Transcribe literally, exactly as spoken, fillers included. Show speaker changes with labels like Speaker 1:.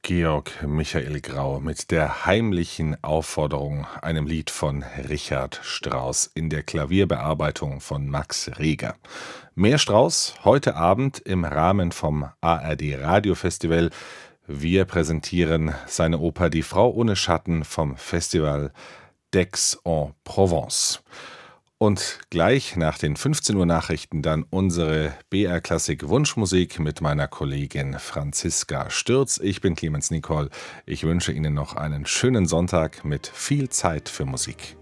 Speaker 1: Georg Michael Grau mit der heimlichen Aufforderung, einem Lied von Richard Strauss in der Klavierbearbeitung von Max Reger. Mehr Strauss heute Abend im Rahmen vom A R D Radiofestival. Wir präsentieren seine Oper Die Frau ohne Schatten vom Festival d'Aix-en-Provence. Und gleich nach den fünfzehn Uhr Nachrichten dann unsere B R Klassik Wunschmusik mit meiner Kollegin Franziska Stürz. Ich bin Clemens Nicol. Ich wünsche Ihnen noch einen schönen Sonntag mit viel Zeit für Musik.